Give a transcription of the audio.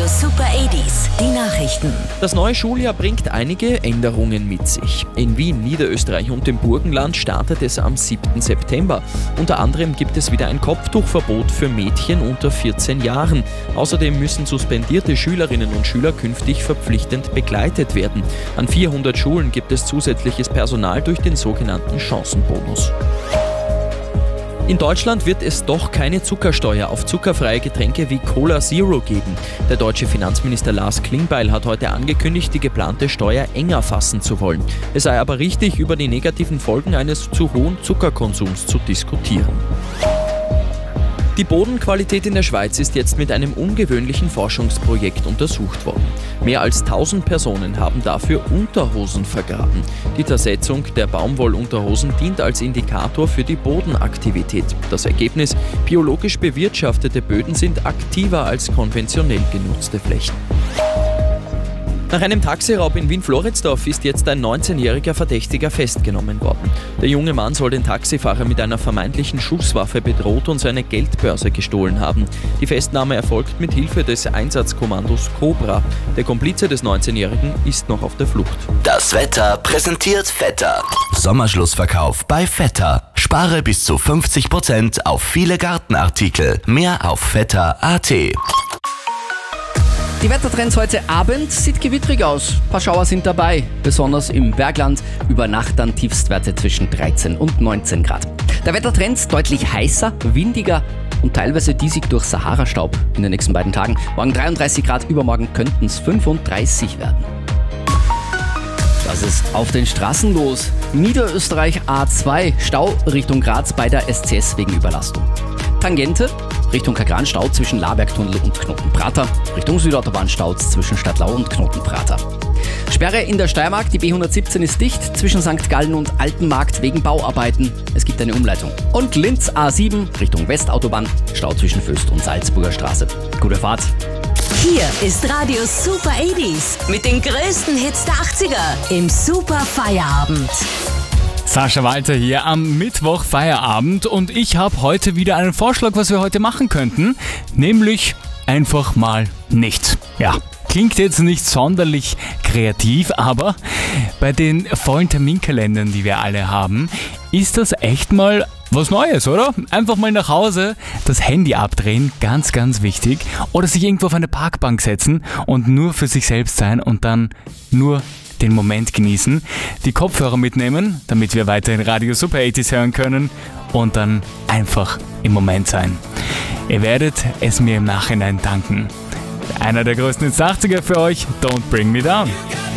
Super 80s, die Nachrichten. Das neue Schuljahr bringt einige Änderungen mit sich. In Wien, Niederösterreich und dem Burgenland startet es am 7. September. Unter anderem gibt es wieder ein Kopftuchverbot für Mädchen unter 14 Jahren. Außerdem müssen suspendierte Schülerinnen und Schüler künftig verpflichtend begleitet werden. An 400 Schulen gibt es zusätzliches Personal durch den sogenannten Chancenbonus. In Deutschland wird es doch keine Zuckersteuer auf zuckerfreie Getränke wie Cola Zero geben. Der deutsche Finanzminister Lars Klingbeil hat heute angekündigt, die geplante Steuer enger fassen zu wollen. Es sei aber richtig, über die negativen Folgen eines zu hohen Zuckerkonsums zu diskutieren. Die Bodenqualität in der Schweiz ist jetzt mit einem ungewöhnlichen Forschungsprojekt untersucht worden. Mehr als 1000 Personen haben dafür Unterhosen vergraben. Die Zersetzung der Baumwollunterhosen dient als Indikator für die Bodenaktivität. Das Ergebnis: biologisch bewirtschaftete Böden sind aktiver als konventionell genutzte Flächen. Nach einem Taxiraub in Wien-Floridsdorf ist jetzt ein 19-jähriger Verdächtiger festgenommen worden. Der junge Mann soll den Taxifahrer mit einer vermeintlichen Schusswaffe bedroht und seine Geldbörse gestohlen haben. Die Festnahme erfolgt mit Hilfe des Einsatzkommandos Cobra. Der Komplize des 19-Jährigen ist noch auf der Flucht. Das Wetter präsentiert Vetter. Sommerschlussverkauf bei Vetter. Spare bis zu 50% auf viele Gartenartikel. Mehr auf vetter.at. Die Wettertrends heute Abend: sieht gewittrig aus. Ein paar Schauer sind dabei, besonders im Bergland. Über Nacht dann Tiefstwerte zwischen 13 und 19 Grad. Der Wettertrend: deutlich heißer, windiger und teilweise diesig durch Sahara-Staub in den nächsten beiden Tagen. Morgen 33 Grad, übermorgen könnten es 35 werden. Was ist auf den Straßen los? Niederösterreich A2, Stau Richtung Graz bei der SCS wegen Überlastung. Tangente Richtung Kagran, Stau zwischen Labergtunnel und Knotenprater. Richtung Südautobahn Staus zwischen Stadtlau und Knotenprater. Sperre in der Steiermark, die B117 ist dicht zwischen St. Gallen und Altenmarkt wegen Bauarbeiten. Es gibt eine Umleitung. Und Linz A7 Richtung Westautobahn, Stau zwischen Föst und Salzburger Straße. Gute Fahrt. Hier ist Radio Super 80s mit den größten Hits der 80er im Super Feierabend. Sascha Walter hier am Mittwoch Feierabend und ich habe heute wieder einen Vorschlag, was wir heute machen könnten, nämlich einfach mal nichts. Ja, klingt jetzt nicht sonderlich kreativ, aber bei den vollen Terminkalendern, die wir alle haben, ist das echt mal was Neues, oder? Einfach mal nach Hause, das Handy abdrehen, ganz, ganz wichtig, oder sich irgendwo auf eine Parkbank setzen und nur für sich selbst sein und dann nur den Moment genießen, die Kopfhörer mitnehmen, damit wir weiterhin Radio Super 80s hören können und dann einfach im Moment sein. Ihr werdet es mir im Nachhinein danken. Einer der größten 80er für euch, Don't Bring Me Down.